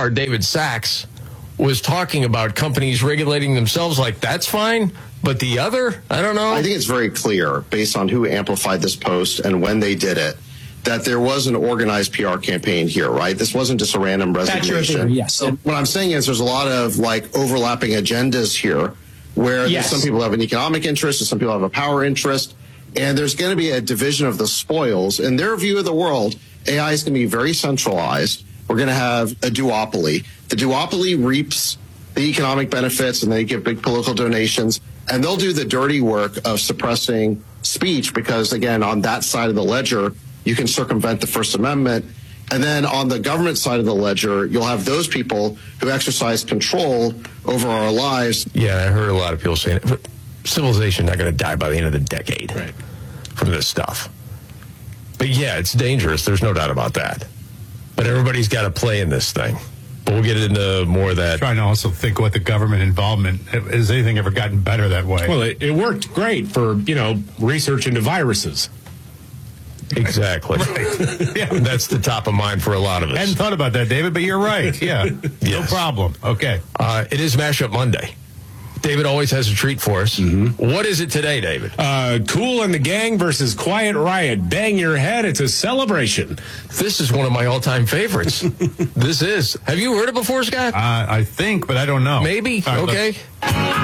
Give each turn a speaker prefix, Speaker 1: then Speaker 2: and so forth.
Speaker 1: NPR, David Sachs, was talking about companies regulating themselves like that's fine, but the other, I don't know.
Speaker 2: I think it's very clear, based on who amplified this post and when they did it, that there was an organized PR campaign here, right? This wasn't just a random resignation.
Speaker 3: Yes.
Speaker 2: So what I'm saying is there's a lot of overlapping agendas here where some people have an economic interest and some people have a power interest. And there's going to be a division of the spoils. In their view of the world, AI is going to be very centralized. We're going to have a duopoly. The duopoly reaps the economic benefits and they give big political donations. And they'll do the dirty work of suppressing speech because, again, on that side of the ledger, you can circumvent the First Amendment. And then on the government side of the ledger, you'll have those people who exercise control over our lives.
Speaker 1: Yeah, I heard a lot of people saying it. But civilization not going to die by the end of the decade from this stuff. But yeah, it's dangerous. There's no doubt about that. But everybody's got to play in this thing. But we'll get into more of that.
Speaker 4: I'm trying to also think what the government involvement, has anything ever gotten better that way?
Speaker 5: Well, it worked great for, research into viruses.
Speaker 1: Exactly.
Speaker 4: Yeah.
Speaker 1: That's the top of mind for a lot of us.
Speaker 4: I hadn't thought about that, David, but you're right. Yeah. No problem. Okay.
Speaker 1: It is Mashup Monday. David always has a treat for us. Mm-hmm. What is it today, David?
Speaker 5: Kool and the Gang versus Quiet Riot. Bang your head. It's a celebration.
Speaker 1: This is one of my all-time favorites. This is. Have you heard it before, Scott?
Speaker 4: I think, but I don't know.
Speaker 1: Maybe.
Speaker 4: Right,
Speaker 1: okay.